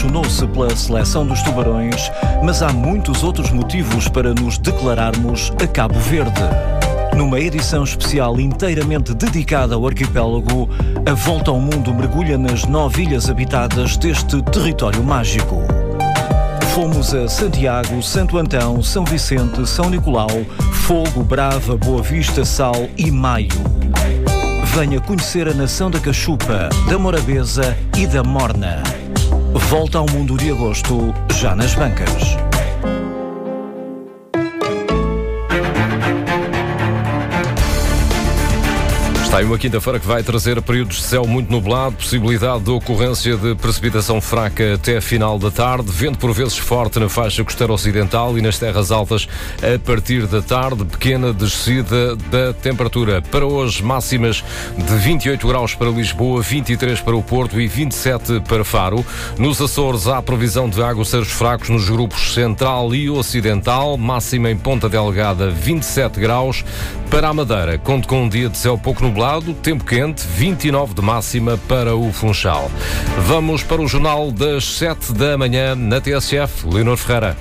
apaixonou-se pela seleção dos tubarões, mas há muitos outros motivos para nos declararmos a Cabo Verde. Numa edição especial inteiramente dedicada ao arquipélago, a Volta ao Mundo mergulha nas 9 ilhas habitadas deste território mágico. Fomos a Santiago, Santo Antão, São Vicente, São Nicolau, Fogo, Brava, Boa Vista, Sal e Maio. Venha conhecer a nação da Cachupa, da Morabeza e da Morna. Volta ao Mundo de agosto, já nas bancas. Está aí uma quinta-feira que vai trazer períodos de céu muito nublado, possibilidade de ocorrência de precipitação fraca até a final da tarde, vento por vezes forte na faixa costeira ocidental e nas terras altas a partir da tarde, pequena descida da temperatura. Para hoje, máximas de 28 graus para Lisboa, 23 para o Porto e 27 para Faro. Nos Açores há previsão de aguaceiros fracos nos grupos central e ocidental, máxima em Ponta Delgada, 27 graus. Para a Madeira, conto com um dia de céu pouco nublado, tempo quente, 29 de máxima para o Funchal. Vamos para o jornal das 7 da manhã na TSF. Leonor Ferreira.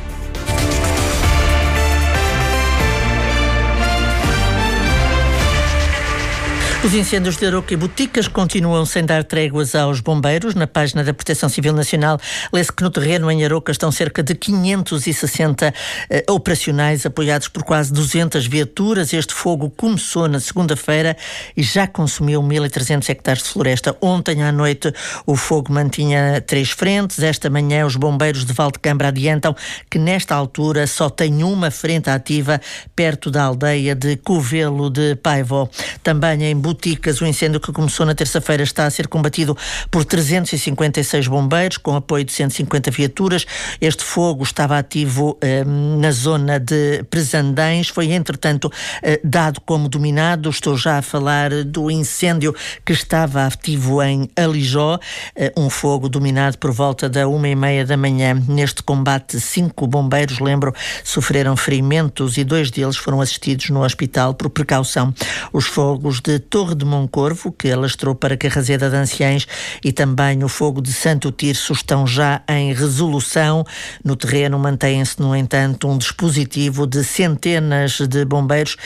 Os incêndios de Aroca e Boticas continuam sem dar tréguas aos bombeiros. Na página da Proteção Civil Nacional lê-se que no terreno em Aroca estão cerca de 560 operacionais, apoiados por quase 200 viaturas. Este fogo começou na segunda-feira e já consumiu 1.300 hectares de floresta. Ontem à noite o fogo mantinha 3 frentes. Esta manhã os bombeiros de Valdecambra adiantam que nesta altura só tem uma frente ativa perto da aldeia de Covelo de Paivó. Também em Boticas, o incêndio que começou na terça-feira está a ser combatido por 356 bombeiros, com apoio de 150 viaturas. Este fogo estava ativo na zona de Presandães, foi entretanto dado como dominado. Estou já a falar do incêndio que estava ativo em Alijó, um fogo dominado por volta da 1h30 da manhã. Neste combate, 5 bombeiros, sofreram ferimentos e 2 deles foram assistidos no hospital por precaução. Os fogos de Torre de Moncorvo, que alastrou para Carrazeda de Anciães, e também o fogo de Santo Tirso estão já em resolução. No terreno mantém-se, no entanto, um dispositivo de centenas de bombeiros,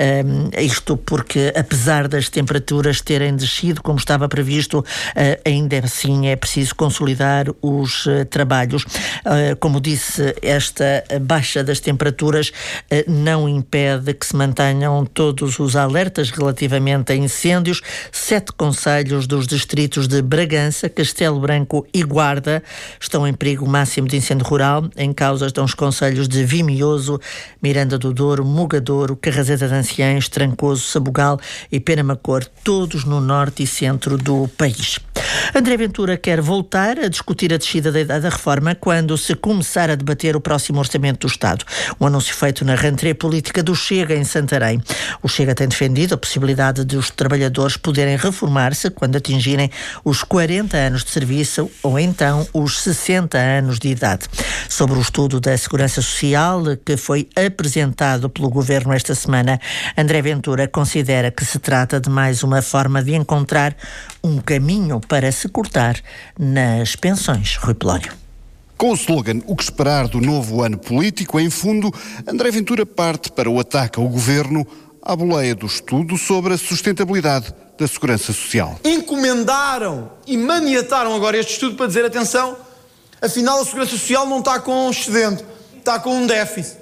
isto porque, apesar das temperaturas terem descido, como estava previsto, ainda assim é preciso consolidar os trabalhos. Como disse, esta baixa das temperaturas não impede que se mantenham todos os alertas relativamente a incêndios. 7 concelhos dos distritos de Bragança, Castelo Branco e Guarda estão em perigo máximo de incêndio rural. Em causa estão os concelhos de Vimioso, Miranda do Douro, Mugadouro, Carrazeda de Anciães, Trancoso, Sabugal e Penamacor, todos no norte e centro do país. André Ventura quer voltar a discutir a descida da idade da reforma quando se começar a debater o próximo orçamento do Estado. Um anúncio feito na rentrée política do Chega em Santarém. O Chega tem defendido a possibilidade de os trabalhadores poderem reformar-se quando atingirem os 40 anos de serviço ou então os 60 anos de idade. Sobre o estudo da Segurança Social que foi apresentado pelo Governo esta semana, André Ventura considera que se trata de mais uma forma de encontrar um caminho para se cortar nas pensões. Rui Pelónio. Com o slogan "O que esperar do novo ano político", em fundo, André Ventura parte para o ataque ao Governo à boleia do estudo sobre a sustentabilidade da Segurança Social. Encomendaram e maniataram agora este estudo para dizer, atenção, afinal a Segurança Social não está com um excedente, está com um déficit.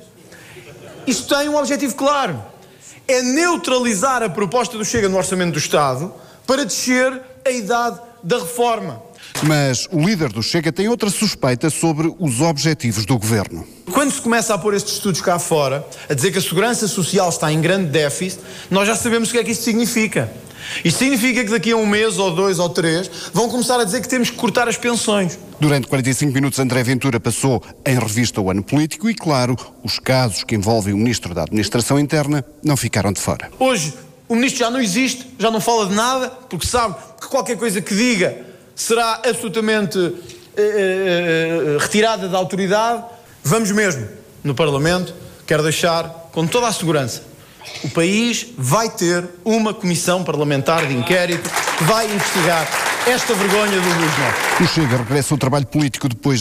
Isto tem um objetivo claro, é neutralizar a proposta do Chega no Orçamento do Estado para descer a idade da reforma. Mas o líder do Chega tem outra suspeita sobre os objetivos do Governo. Quando se começa a pôr estes estudos cá fora, a dizer que a Segurança Social está em grande déficit, nós já sabemos o que é que isto significa. Isto significa que daqui a 1 mês, ou 2, ou 3, vão começar a dizer que temos que cortar as pensões. Durante 45 minutos, André Ventura passou em revista o ano político e, claro, os casos que envolvem o Ministro da Administração Interna não ficaram de fora. Hoje, o Ministro já não existe, já não fala de nada, porque sabe que qualquer coisa que diga será absolutamente retirada da autoridade. Vamos mesmo, no Parlamento, quero deixar com toda a segurança, o país vai ter uma comissão parlamentar de inquérito que vai investigar esta vergonha do Luís Neto. O Chega regressa ao trabalho político depois